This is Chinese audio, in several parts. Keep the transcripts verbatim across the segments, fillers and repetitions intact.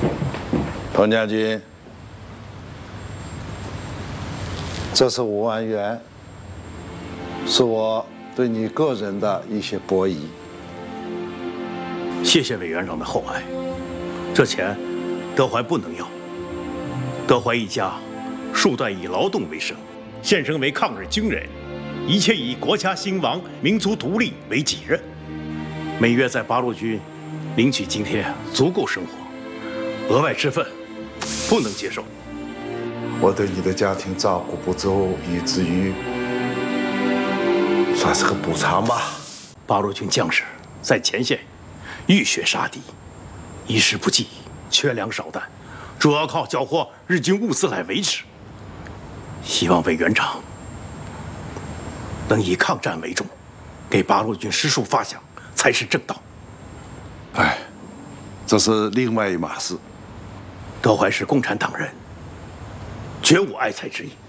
彭将军，这是五万元，是我对你个人的一些薄谊。 谢谢委员长的厚爱，这钱德怀不能要。德怀一家数代以劳动为生，现身为抗日军人，一切以国家兴亡、民族独立为己任。每月在八路军领取津贴足够生活，额外之分不能接受。 我对你的家庭照顾不周，以至于算是个补偿吧。 八路军将士在前线浴血杀敌，衣食不济，缺粮少弹，主要靠缴获日军物资来维持。希望委员长能以抗战为重，给八路军师叔发饷才是正道。 哎，这是另外一码事。 德怀是共产党人，绝无爱才之意。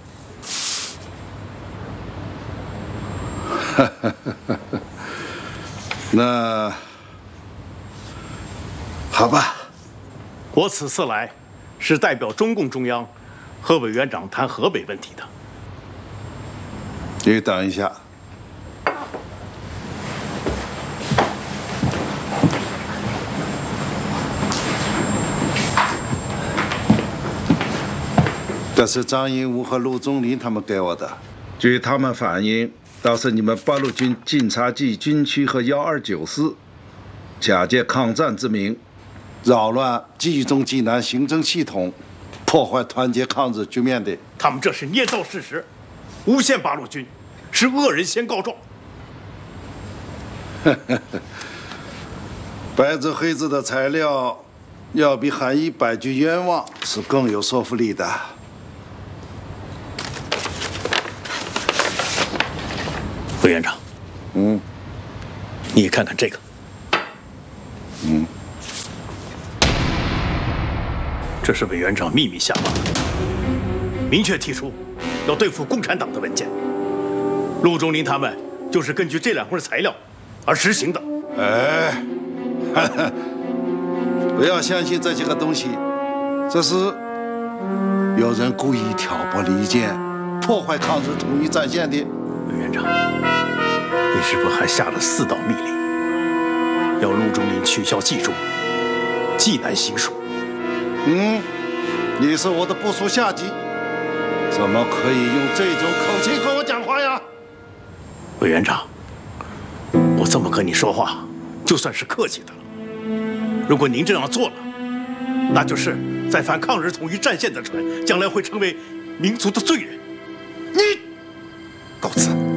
那好吧， 我此次来是代表中共中央和委员长谈河北问题的。 你等一下。这是张英武和陆宗林他们给我的。据他们反映，倒是你们八路军晋察冀军区和幺二九师假借抗战之名，扰乱冀中冀南行政系统，破坏团结抗日局面的。 他们这是捏造事实，诬陷八路军，是恶人先告状。 白纸黑字的材料，要比喊一百句冤枉是更有说服力的。 委员长， 嗯， 你也看看这个。 嗯， 这是委员长秘密下发的，明确提出要对付共产党的文件。陆中林他们就是根据这两份材料而执行的。 哎，不要相信这些个东西，这是有人故意挑拨离间，破坏抗日统一战线的。 委员长，你是不是还下了四道密令，要陆中林取消冀中、冀南行署？ 嗯，你是我的部属下级，怎么可以用这种口气跟我讲话呀？ 委员长，我这么跟你说话，就算是客气的了。如果您这样做了，那就是在反抗日统一战线的船，将来会成为民族的罪人。你告辞。